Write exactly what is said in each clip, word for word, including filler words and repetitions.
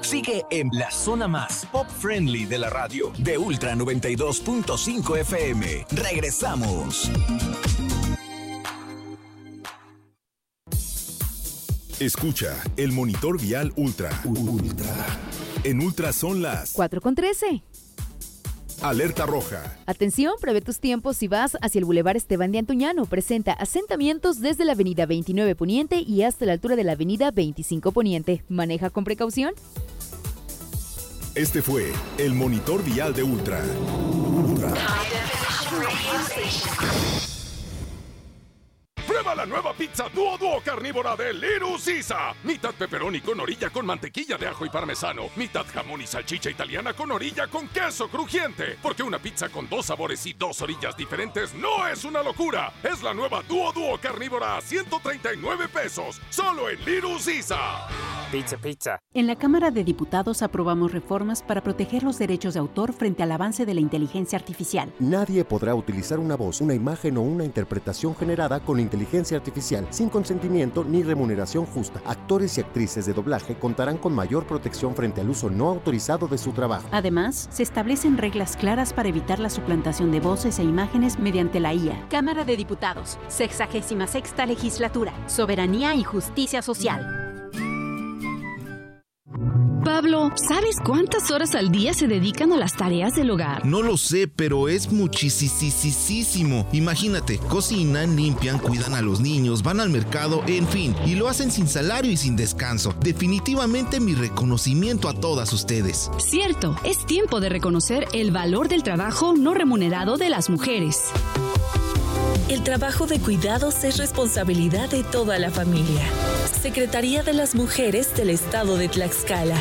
Sigue en la zona más pop-friendly de la radio, de Ultra noventa y dos punto cinco F M. Regresamos. Escucha el monitor vial Ultra. Ultra. En Ultra son las cuatro con trece. Alerta roja. Atención, prevé tus tiempos si vas hacia el Boulevard Esteban de Antuñano. Presenta asentamientos desde la avenida veintinueve Poniente y hasta la altura de la avenida veinticinco Poniente. Maneja con precaución. Este fue el monitor vial de Ultra. Ultra. Prueba la nueva pizza Duo Duo carnívora de Little Caesar. Mitad pepperoni con orilla con mantequilla de ajo y parmesano. Mitad jamón y salchicha italiana con orilla con queso crujiente. Porque una pizza con dos sabores y dos orillas diferentes no es una locura. Es la nueva Duo Duo carnívora a ciento treinta y nueve pesos. Solo en Little Caesar. Pizza, pizza. En la Cámara de Diputados aprobamos reformas para proteger los derechos de autor frente al avance de la inteligencia artificial. Nadie podrá utilizar una voz, una imagen o una interpretación generada con inteligencia artificial sin consentimiento ni remuneración justa. Actores y actrices de doblaje contarán con mayor protección frente al uso no autorizado de su trabajo. Además, se establecen reglas claras para evitar la suplantación de voces e imágenes mediante la I A. Cámara de Diputados, sexagésima sexta legislatura, soberanía y justicia social. Pablo, ¿sabes cuántas horas al día se dedican a las tareas del hogar? No lo sé, pero es muchísimo. Imagínate, cocinan, limpian, cuidan a los niños, van al mercado, en fin, y lo hacen sin salario y sin descanso. Definitivamente mi reconocimiento a todas ustedes. Cierto, es tiempo de reconocer el valor del trabajo no remunerado de las mujeres. El trabajo de cuidados es responsabilidad de toda la familia. Secretaría de las Mujeres del Estado de Tlaxcala.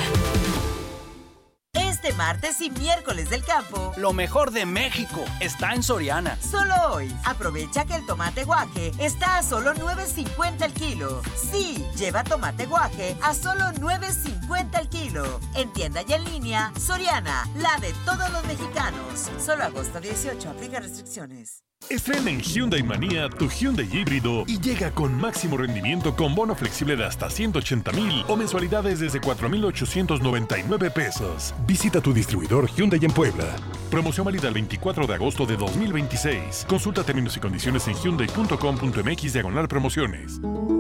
Este martes y miércoles del campo, lo mejor de México está en Soriana. Solo hoy, aprovecha que el tomate guaje está a solo nueve cincuenta el kilo. Sí, lleva tomate guaje a solo nueve cincuenta el kilo. En tienda y en línea, Soriana, la de todos los mexicanos. Solo agosto dieciocho, aplica restricciones. Estrena en Hyundai Manía tu Hyundai híbrido y llega con máximo rendimiento con bono flexible de hasta ciento ochenta mil o mensualidades desde cuatro mil ochocientos noventa y nueve pesos. Visita tu distribuidor Hyundai en Puebla. Promoción válida el veinticuatro de agosto de dos mil veintiséis. Consulta términos y condiciones en hyundai punto com punto m x diagonal promociones.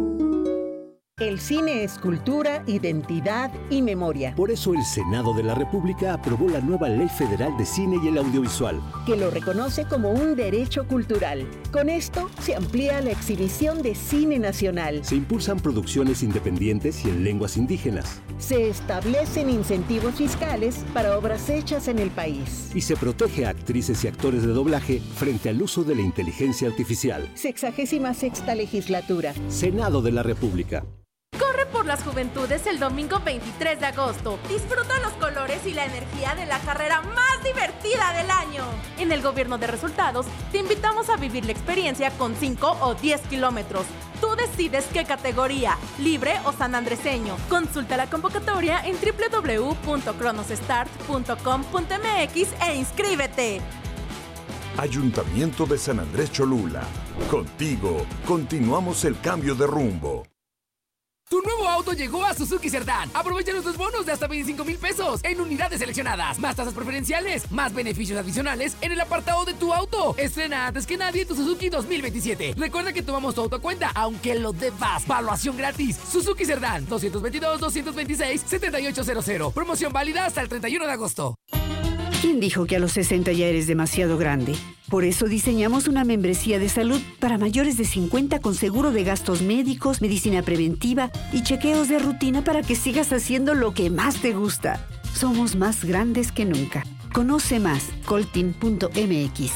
El cine es cultura, identidad y memoria. Por eso el Senado de la República aprobó la nueva Ley Federal de Cine y el Audiovisual, que lo reconoce como un derecho cultural. Con esto se amplía la exhibición de cine nacional. Se impulsan producciones independientes y en lenguas indígenas. Se establecen incentivos fiscales para obras hechas en el país. Y se protege a actrices y actores de doblaje frente al uso de la inteligencia artificial. Sexagésima sexta legislatura. Senado de la República. Corre por las juventudes el domingo veintitrés de agosto. Disfruta los colores y la energía de la carrera más divertida del año. En el Gobierno de Resultados, te invitamos a vivir la experiencia con cinco o diez kilómetros. Tú decides qué categoría, libre o sanandreseño. Consulta la convocatoria en doble u doble u doble u punto cronosstart punto com punto m x e inscríbete. Ayuntamiento de San Andrés Cholula. Contigo, continuamos el cambio de rumbo. Tu nuevo auto llegó a Suzuki Cerdán. Aprovecha nuestros bonos de hasta veinticinco mil pesos en unidades seleccionadas. Más tasas preferenciales, más beneficios adicionales en el apartado de tu auto. Estrena antes que nadie tu Suzuki dos mil veintisiete. Recuerda que tomamos tu auto a cuenta, aunque lo debas. Valuación gratis. Suzuki Cerdán, dos dos dos, dos dos seis, siete ocho cero cero. Promoción válida hasta el treinta y uno de agosto. ¿Quién dijo que a los sesenta ya eres demasiado grande? Por eso diseñamos una membresía de salud para mayores de cincuenta con seguro de gastos médicos, medicina preventiva y chequeos de rutina para que sigas haciendo lo que más te gusta. Somos más grandes que nunca. Conoce más, coltin punto m x.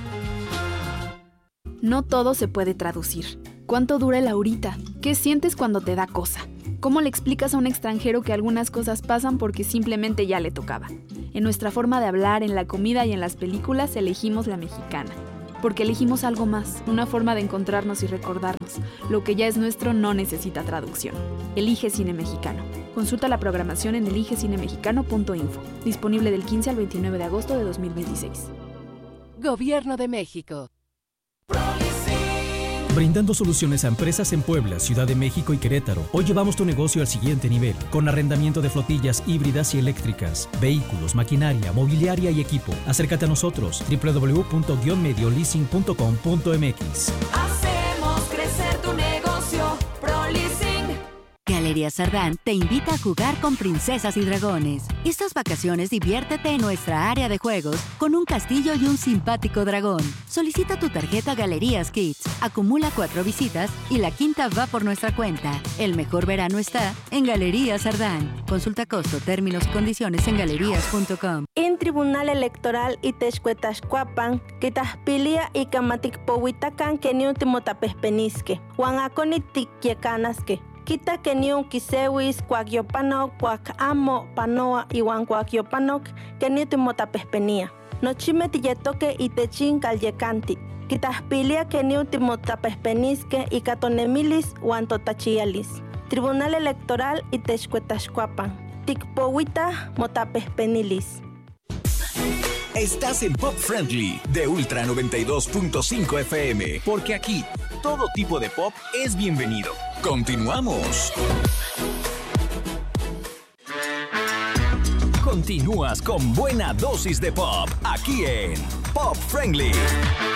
No todo se puede traducir. ¿Cuánto dura el ahorita? ¿Qué sientes cuando te da cosa? ¿Cómo le explicas a un extranjero que algunas cosas pasan porque simplemente ya le tocaba? En nuestra forma de hablar, en la comida y en las películas elegimos la mexicana. Porque elegimos algo más, una forma de encontrarnos y recordarnos. Lo que ya es nuestro no necesita traducción. Elige Cine Mexicano. Consulta la programación en elige cine mexicano punto info. Disponible del quince al veintinueve de agosto de dos mil veintiséis. Gobierno de México. brindando soluciones a empresas en Puebla, Ciudad de México y Querétaro. Hoy llevamos tu negocio al siguiente nivel, con arrendamiento de flotillas híbridas y eléctricas, vehículos, maquinaria, mobiliaria y equipo. Acércate a nosotros, doble u doble u doble u punto medio leasing punto com punto m x. Hacemos crecer tu negocio, ProLeasing. Galerías Sardán te invita a jugar con princesas y dragones. Estas vacaciones diviértete en nuestra área de juegos con un castillo y un simpático dragón. Solicita tu tarjeta Galerías Kids, acumula cuatro visitas y la quinta va por nuestra cuenta. El mejor verano está en Galerías Sardán. Consulta costo, términos y condiciones en galerías punto com. En Tribunal Electoral Itexcuetashcuapan, Quitaspilia y Camaticpohuitacan que ni último tapespenisque, Huanaconitic Kita que ni un kisewis, cuagyopanoc, cuacamo, panoa, iwan cuagyopanoc, que ni último tapespenía. Nochime tilletoque y techin calyecanti. Quitaspilia que ni último tapespenisque y catonemilis, huantotachialis. Tribunal Electoral Itexcuetashcuapan. Ticpohuita, motapespenilis. Estás en Pop Friendly de Ultra noventa y dos punto cinco F M, porque aquí todo tipo de pop es bienvenido. Continuamos. Continúas con buena dosis de pop aquí en Pop Friendly.